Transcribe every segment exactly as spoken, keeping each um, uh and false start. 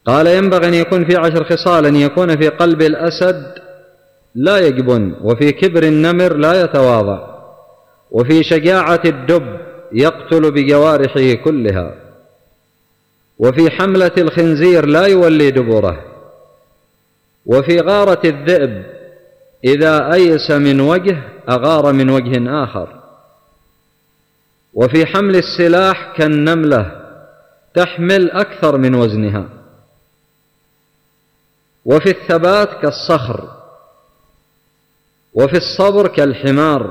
قال ينبغي أن يكون في عشر خصال: أن يكون في قلب الأسد لا يجبن، وفي كبر النمر لا يتواضع، وفي شجاعة الدب يقتل بجوارحه كلها، وفي حملة الخنزير لا يولي دبره، وفي غارة الذئب إذا أيس من وجه أغار من وجه آخر، وفي حمل السلاح كالنملة تحمل أكثر من وزنها، وفي الثبات كالصخر، وفي الصبر كالحمار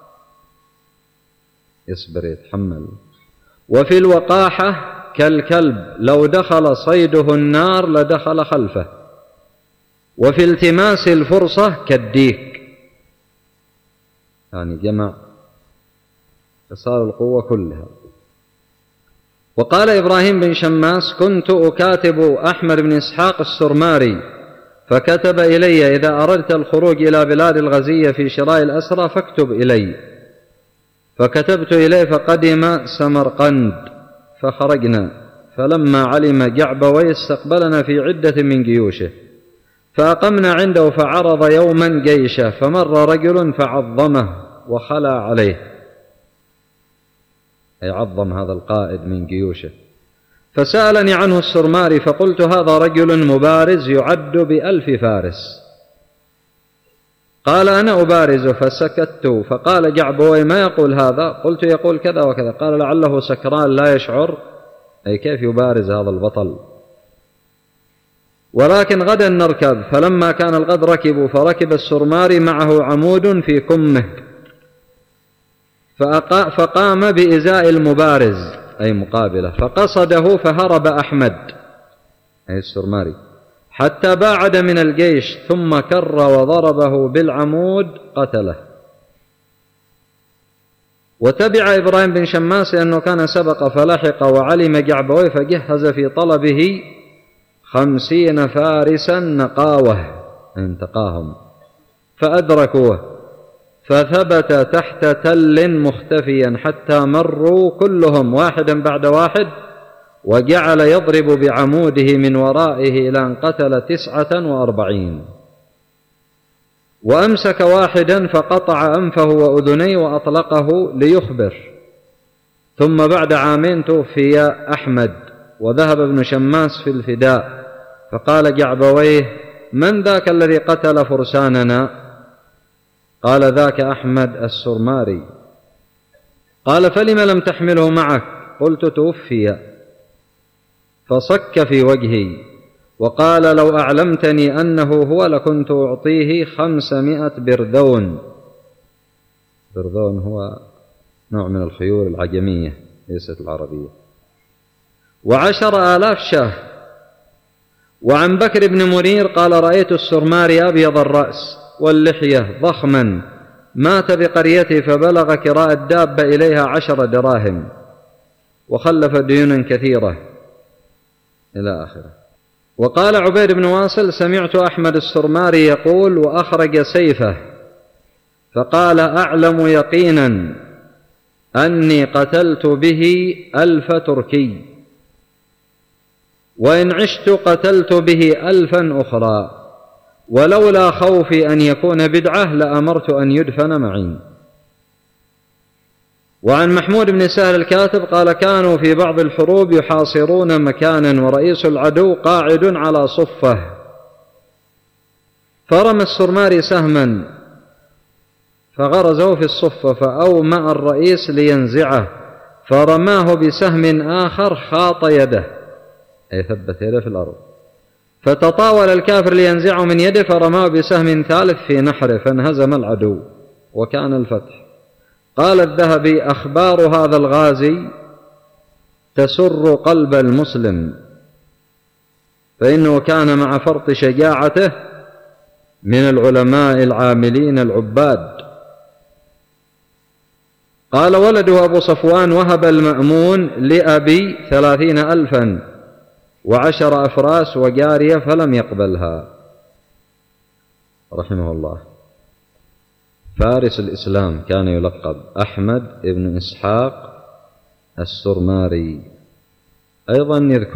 يصبر يتحمل، وفي الوقاحة كالكلب لو دخل صيده النار لدخل خلفه، وفي التماس الفرصة كالديك، يعني جمع خصال القوة كلها. وقال إبراهيم بن شماس: كنت أكاتب أحمد بن إسحاق السرماري فكتب إلي: إذا أردت الخروج إلى بلاد الغزية في شراء الأسرى فاكتب إلي. فكتبت إليه فقدم سمرقند فخرجنا، فلما علم جعبويه استقبلنا في عدة من جيوشه، فأقمنا عنده فعرض يوما جيشه، فمر رجل فعظمه وخلى عليه، أي عظم هذا القائد من جيوشه، فسألني عنه السرماري، فقلت: هذا رجل مبارز يعد بألف فارس. قال: أنا أبارزه. فسكت. فقال جعبويه: ما يقول هذا؟ قلت: يقول كذا وكذا. قال: لعله سكران لا يشعر، أي كيف يبارز هذا البطل؟ ولكن غدا نركب. فلما كان الغد ركبوا، فركب السرماري معه عمود في كمه، فقام بإزاء المبارز أي مقابله، فقصده فهرب أحمد أي السرماري حتى باعد من الجيش، ثم كر وضربه بالعمود قتله. وتبع إبراهيم بن شماس لأنه كان سبق فلحق وعلم جعبويه، فجهز في طلبه خمسين فارسا نقاوه انتقاهم، فأدركوه، فثبت تحت تل مختفيا حتى مروا كلهم واحدا بعد واحد، وجعل يضرب بعموده من ورائه إلى أن قتل تسعة وأربعين، وأمسك واحدا فقطع أنفه وأذنيه وأطلقه ليخبر. ثم بعد عامين توفي أحمد، وذهب ابن شماس في الفداء، فقال جعبويه: من ذاك الذي قتل فرساننا؟ قال: ذاك أحمد السرماري. قال: فلم لم تحمله معك؟ قلت: توفي. فصك في وجهي وقال: لو أعلمتني أنه هو لكنت أعطيه خمسمائة برذون. برذون هو نوع من الخيول العجمية ليست العربية، وعشر آلاف شاه. وعن بكر بن منير قال: رأيت السرماري أبيض الرأس واللحية ضخما، مات بقريته، فبلغ كراء الدابة إليها عشر دراهم، وخلف ديونا كثيرة إلى آخره. وقال عبيد بن واصل: سمعت أحمد السرماري يقول: وأخرج سيفه فقال: أعلم يقينا أني قتلت به ألف تركي، وإن عشت قتلت به ألفا أخرى، ولولا خوفي أن يكون بدعة لأمرت أن يدفن معي. وعن محمود بن سهل الكاتب قال: كانوا في بعض الحروب يحاصرون مكانا، ورئيس العدو قاعد على صفه، فرمى السرماري سهما فغرزه في الصفة، فأومأ الرئيس لينزعه، فرماه بسهم آخر خاط يده، أي ثبت يده في الأرض، فتطاول الكافر لينزعه من يده، فرماه بسهم ثالث في نحره، فانهزم العدو وكان الفتح. قال الذهبي: أخبار هذا الغازي تسر قلب المسلم، فإنه كان مع فرط شجاعته من العلماء العاملين العباد. قال: ولده أبو صفوان وهب المأمون لأبي ثلاثين ألفا وعشر أفراس وجارية فلم يقبلها رحمه الله. فارس الإسلام كان يلقب أحمد بن إسحاق السرماري. أيضا يذكر